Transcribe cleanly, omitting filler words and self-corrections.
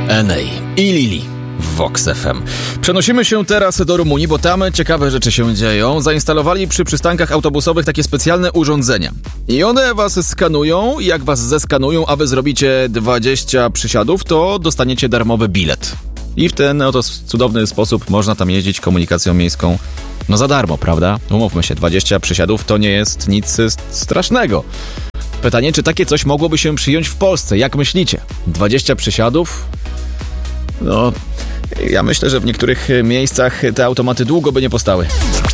Enej i Lili w Vox FM. Przenosimy się teraz do Rumunii, bo tam ciekawe rzeczy się dzieją. Zainstalowali przy przystankach autobusowych takie specjalne urządzenia. I one was skanują, jak was zeskanują, a wy zrobicie 20 przysiadów, to dostaniecie darmowy bilet. I w ten oto cudowny sposób można tam jeździć komunikacją miejską, no za darmo, prawda? Umówmy się, 20 przysiadów to nie jest nic strasznego. Pytanie, czy takie coś mogłoby się przyjąć w Polsce? Jak myślicie? 20 przysiadów? No, ja myślę, że w niektórych miejscach te automaty długo by nie postały.